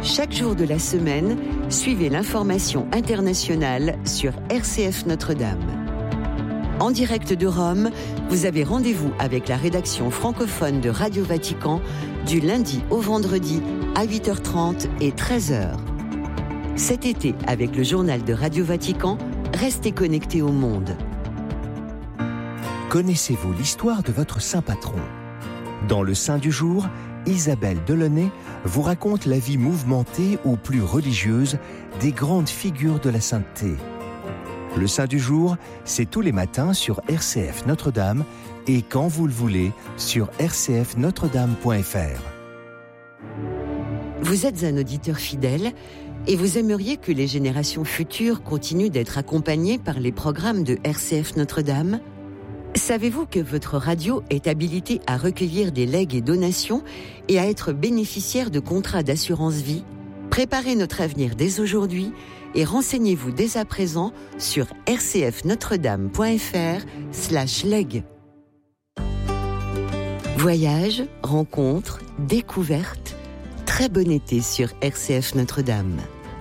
Chaque jour de la semaine, suivez l'information internationale sur RCF Notre-Dame. En direct de Rome, vous avez rendez-vous avec la rédaction francophone de Radio Vatican du lundi au vendredi à 8h30 et 13h. Cet été, avec le journal de Radio Vatican, restez connectés au monde. Connaissez-vous l'histoire de votre saint patron ? Dans le Saint du jour, Isabelle Delaunay vous raconte la vie mouvementée ou plus religieuse des grandes figures de la sainteté. Le Saint du jour, c'est tous les matins sur RCF Notre-Dame et quand vous le voulez sur rcfnotredame.fr. Vous êtes un auditeur fidèle et vous aimeriez que les générations futures continuent d'être accompagnées par les programmes de RCF Notre-Dame ? Savez-vous que votre radio est habilitée à recueillir des legs et donations et à être bénéficiaire de contrats d'assurance vie ? Préparez notre avenir dès aujourd'hui et renseignez-vous dès à présent sur rcfnotredame.fr/leg. Voyages, rencontres, découvertes, très bon été sur RCF Notre-Dame.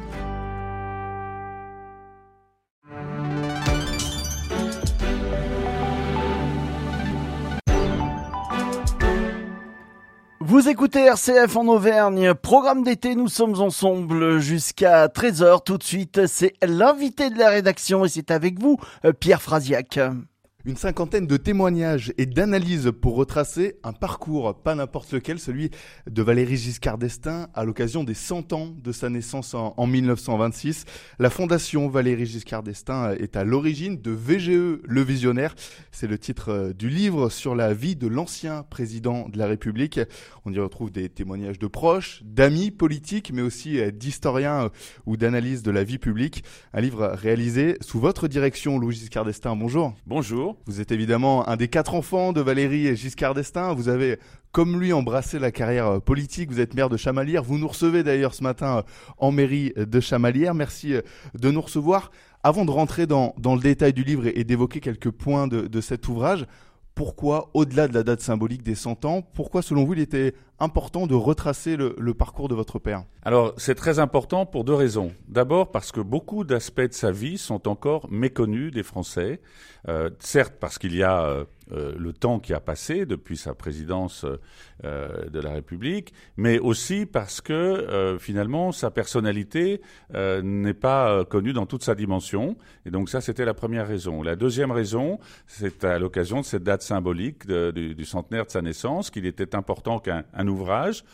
Vous écoutez RCF en Auvergne, programme d'été, nous sommes ensemble jusqu'à 13h. Tout de suite, c'est l'invité de la rédaction et c'est avec vous, Pierre Frasiac. Une cinquantaine de témoignages et d'analyses pour retracer un parcours, pas n'importe lequel, celui de Valéry Giscard d'Estaing à l'occasion des 100 ans de sa naissance en 1926. La fondation Valéry Giscard d'Estaing est à l'origine de VGE, le visionnaire. C'est le titre du livre sur la vie de l'ancien président de la République. On y retrouve des témoignages de proches, d'amis politiques, mais aussi d'historiens ou d'analyses de la vie publique. Un livre réalisé sous votre direction, Louis Giscard d'Estaing. Bonjour. Bonjour. Vous êtes évidemment un des 4 enfants de Valéry Giscard d'Estaing. Vous avez, comme lui, embrassé la carrière politique. Vous êtes maire de Chamalières. Vous nous recevez d'ailleurs ce matin en mairie de Chamalières. Merci de nous recevoir. Avant de rentrer dans le détail du livre et d'évoquer quelques points de cet ouvrage, pourquoi, au-delà de la date symbolique des 100 ans, pourquoi selon vous il était important de retracer le parcours de votre père ? Alors, c'est très important pour 2 raisons. D'abord, parce que beaucoup d'aspects de sa vie sont encore méconnus des Français. Certes, parce qu'il y a le temps qui a passé depuis sa présidence de la République, mais aussi parce que finalement, sa personnalité n'est pas connue dans toute sa dimension. Et donc ça, c'était la première raison. La deuxième raison, c'est à l'occasion de cette date symbolique du centenaire de sa naissance qu'il était important qu'un ouvrage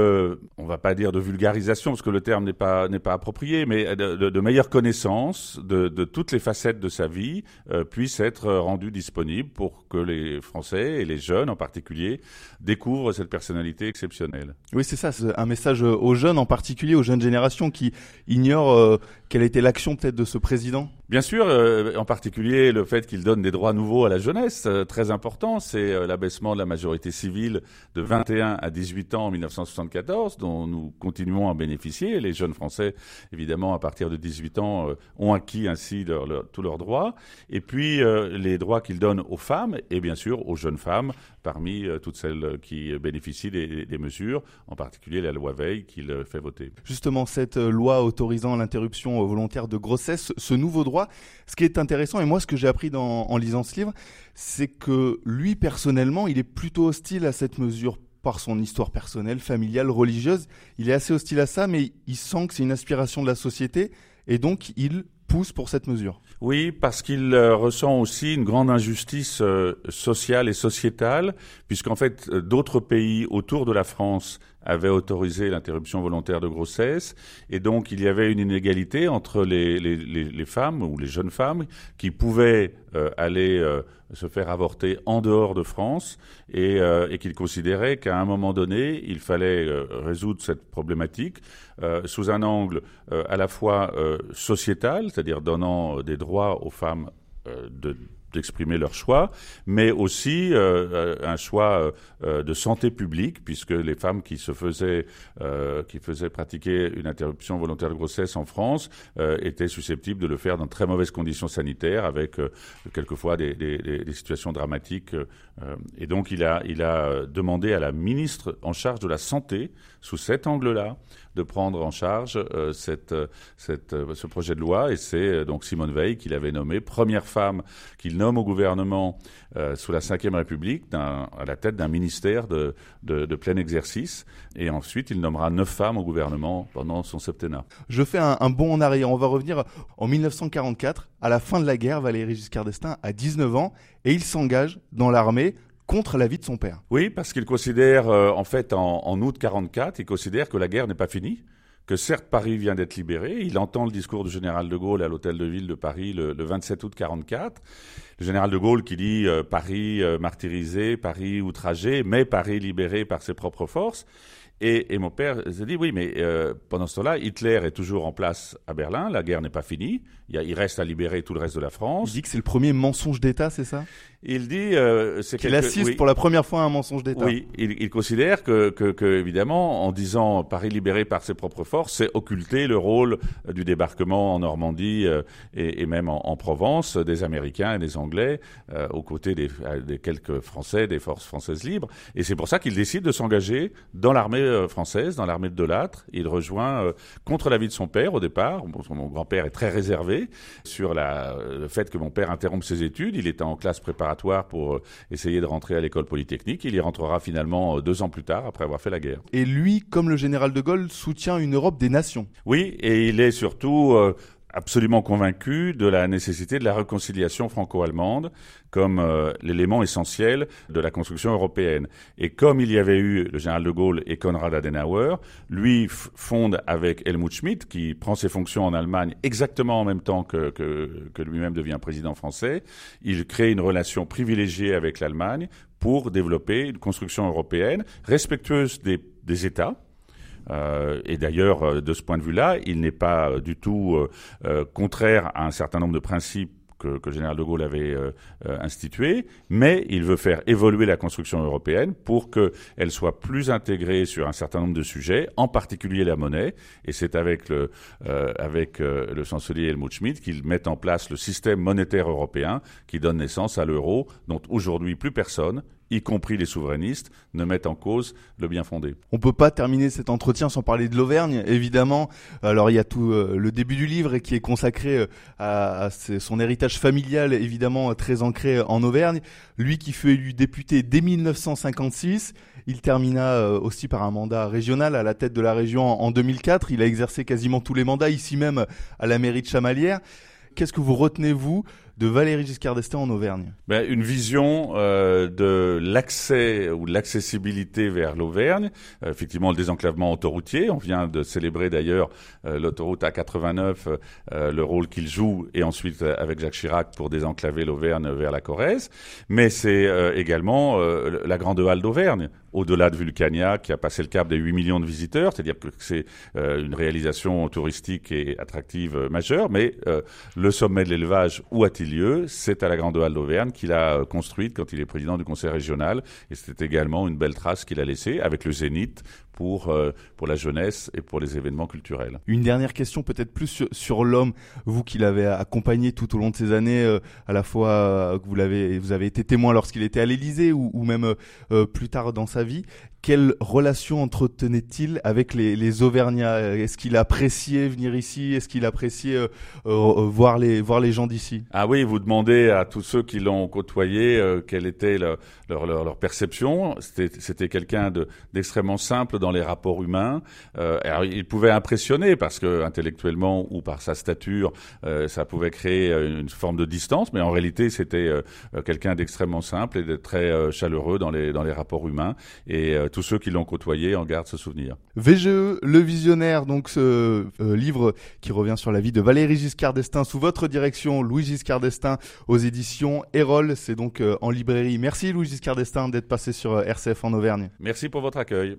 on va pas dire de vulgarisation parce que le terme n'est pas approprié, mais de meilleure connaissance de toutes les facettes de sa vie puisse être rendu disponible pour que les Français et les jeunes en particulier découvrent cette personnalité exceptionnelle. Oui, c'est ça, c'est un message aux jeunes, en particulier aux jeunes générations qui ignorent quelle a été l'action peut-être de ce président. Bien sûr, en particulier le fait qu'il donne des droits nouveaux à la jeunesse, très important, c'est l'abaissement de la majorité civile de 21 à 18 ans en 1974, dont nous continuons à bénéficier. Les jeunes Français, évidemment, à partir de 18 ans, ont acquis ainsi tous leurs droits. Et puis, les droits qu'il donne aux femmes, et bien sûr aux jeunes femmes, parmi toutes celles qui bénéficient des mesures, en particulier la loi Veil qu'il fait voter. Justement, cette loi autorisant l'interruption volontaire de grossesse, ce nouveau droit, ce qui est intéressant, et moi ce que j'ai appris en lisant ce livre, c'est que lui personnellement, il est plutôt hostile à cette mesure par son histoire personnelle, familiale, religieuse. Il est assez hostile à ça, mais il sent que c'est une aspiration de la société, et donc il pousse pour cette mesure. Oui, parce qu'il ressent aussi une grande injustice sociale et sociétale, puisqu'en fait, d'autres pays autour de la France avaient autorisé l'interruption volontaire de grossesse, et donc il y avait une inégalité entre les femmes ou les jeunes femmes qui pouvaient aller se faire avorter en dehors de France, et qu'il considérait qu'à un moment donné, il fallait résoudre cette problématique sous un angle à la fois sociétal, c'est-à-dire donnant des droits aux femmes d'exprimer leur choix, mais aussi un choix de santé publique, puisque les femmes qui faisaient pratiquer une interruption volontaire de grossesse en France étaient susceptibles de le faire dans de très mauvaises conditions sanitaires, avec quelquefois des situations dramatiques. Et donc il a demandé à la ministre en charge de la santé, sous cet angle-là, de prendre en charge ce projet de loi, et c'est donc Simone Veil qu'il avait nommée première femme qu'il nomme au gouvernement sous la Ve République à la tête d'un ministère de plein exercice, et ensuite il nommera 9 femmes au gouvernement pendant son septennat. Je fais un bond en arrière, on va revenir en 1944, à la fin de la guerre. Valéry Giscard d'Estaing a 19 ans et il s'engage dans l'armée contre l'avis de son père. Oui, parce qu'il considère, en fait, en août 1944, il considère que la guerre n'est pas finie, que certes Paris vient d'être libéré. Il entend le discours du général de Gaulle à l'hôtel de ville de Paris le 27 août 1944. Le général de Gaulle qui dit Paris martyrisé, Paris outragé, mais Paris libéré par ses propres forces. Et mon père s'est dit, oui, mais pendant ce temps-là, Hitler est toujours en place à Berlin, la guerre n'est pas finie, il reste à libérer tout le reste de la France. Il dit que c'est le premier mensonge d'État, c'est ça ? Il dit... qu'il assiste pour la première fois à un mensonge d'État. Oui, il considère que évidemment, en disant Paris libéré par ses propres forces, c'est occulter le rôle du débarquement en Normandie et même en Provence, des Américains et des Anglais, aux côtés des quelques Français, des forces françaises libres. Et c'est pour ça qu'il décide de s'engager dans l'armée française, dans l'armée de Delattre. Il rejoint, contre l'avis de son père au départ, mon grand-père est très réservé sur le fait que mon père interrompe ses études. Il était en classe préparatoire pour essayer de rentrer à l'école polytechnique. Il y rentrera finalement 2 ans plus tard, après avoir fait la guerre. Et lui, comme le général de Gaulle, soutient une Europe des nations. Oui, et il est surtout... absolument convaincu de la nécessité de la réconciliation franco-allemande comme l'élément essentiel de la construction européenne. Et comme il y avait eu le général de Gaulle et Konrad Adenauer, lui fonde avec Helmut Schmidt, qui prend ses fonctions en Allemagne exactement en même temps que lui-même devient président français. Il crée une relation privilégiée avec l'Allemagne pour développer une construction européenne respectueuse des États. Et d'ailleurs, de ce point de vue-là, il n'est pas du tout contraire à un certain nombre de principes que le général de Gaulle avait institués, mais il veut faire évoluer la construction européenne pour qu'elle soit plus intégrée sur un certain nombre de sujets, en particulier la monnaie. Et c'est avec le chancelier Helmut Schmidt qu'ils mettent en place le système monétaire européen qui donne naissance à l'euro, dont aujourd'hui plus personne, y compris les souverainistes, ne mettent en cause le bien fondé. On peut pas terminer cet entretien sans parler de l'Auvergne, évidemment. Alors il y a tout le début du livre qui est consacré à son héritage familial, évidemment très ancré en Auvergne. Lui qui fut élu député dès 1956, il termina aussi par un mandat régional à la tête de la région en 2004. Il a exercé quasiment tous les mandats, ici même à la mairie de Chamalières. Qu'est-ce que vous retenez, vous, de Valéry Giscard d'Estaing en Auvergne ? Une vision de l'accès ou de l'accessibilité vers l'Auvergne. Effectivement, le désenclavement autoroutier. On vient de célébrer d'ailleurs l'autoroute A89, le rôle qu'il joue, et ensuite avec Jacques Chirac pour désenclaver l'Auvergne vers la Corrèze. Mais c'est également la Grande Halle d'Auvergne, au-delà de Vulcania, qui a passé le cap des 8 millions de visiteurs. C'est-à-dire que c'est une réalisation touristique et attractive majeure. Mais le sommet de l'élevage, où a-t-il lieu ? C'est à la Grande Halle d'Auvergne qu'il a construite quand il est président du conseil régional, et c'était également une belle trace qu'il a laissée avec le Zénith pour la jeunesse et pour les événements culturels. Une dernière question, peut-être plus sur l'homme, vous qui l'avez accompagné tout au long de ces années, à la fois que vous avez été témoin lorsqu'il était à l'Élysée ou même plus tard dans sa vie. Quelle relation entretenait-il avec les Auvergnats ? Est-ce qu'il appréciait venir ici ? Est-ce qu'il appréciait voir les gens d'ici ? Ah oui, vous demandez à tous ceux qui l'ont côtoyé quelle était leur perception. C'était quelqu'un d'extrêmement simple dans les rapports humains. Alors, il pouvait impressionner parce que intellectuellement ou par sa stature, ça pouvait créer une forme de distance, mais en réalité, c'était quelqu'un d'extrêmement simple et de très chaleureux dans les rapports humains. Et tous ceux qui l'ont côtoyé en gardent ce souvenir. VGE, le visionnaire, donc ce livre qui revient sur la vie de Valéry Giscard d'Estaing sous votre direction, Louis Giscard d'Estaing, aux éditions Erol. C'est donc en librairie. Merci Louis Giscard d'Estaing d'être passé sur RCF en Auvergne. Merci pour votre accueil.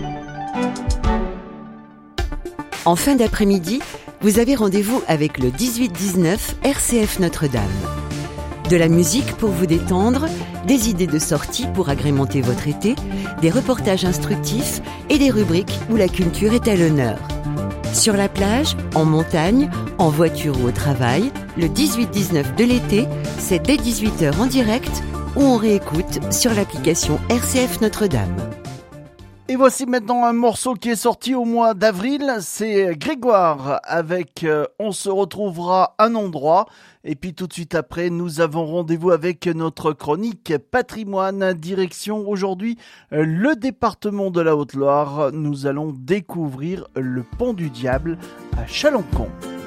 En fin d'après-midi, vous avez rendez-vous avec le 18-19 RCF Notre-Dame. De la musique pour vous détendre, des idées de sortie pour agrémenter votre été, des reportages instructifs et des rubriques où la culture est à l'honneur. Sur la plage, en montagne, en voiture ou au travail, le 18-19 de l'été, c'est dès 18h en direct ou on réécoute sur l'application RCF Notre-Dame. Et voici maintenant un morceau qui est sorti au mois d'avril, c'est Grégoire avec On se retrouvera un endroit. Et puis tout de suite après, nous avons rendez-vous avec notre chronique patrimoine. Direction aujourd'hui le département de la Haute-Loire. Nous allons découvrir le Pont du Diable à Chalencon.